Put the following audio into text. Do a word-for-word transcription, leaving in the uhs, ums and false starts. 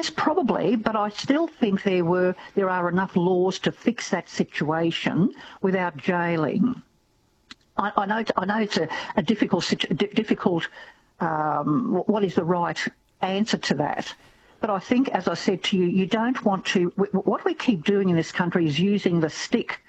yes, probably, but I still think there were there are enough laws to fix that situation without jailing. I, I know I know it's a, a difficult difficult. Um, what is the right answer to that? But I think, as I said to you, you don't want to. What we keep doing in this country is using the stick